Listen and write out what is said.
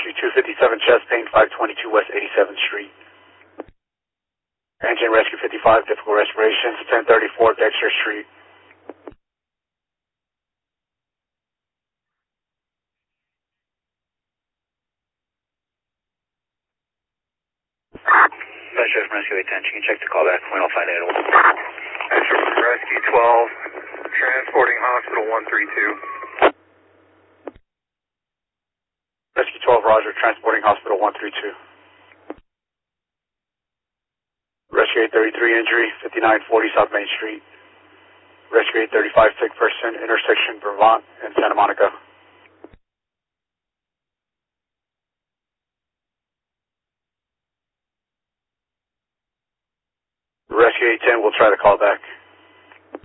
Rescue 257 chest pain, 522 West 87th Street. Engine Rescue 55, difficult respirations, 1034 Dexter Street. Chef Rescue 810, you can check the callback point, I'll find out. Rescue 12, transporting hospital 132. Rescue 12, Roger, transporting hospital 132. Rescue 833 injury, 5940 South Main Street. Rescue 835 sick person, intersection Vermont and Santa Monica. Rescue 810 will try to call back.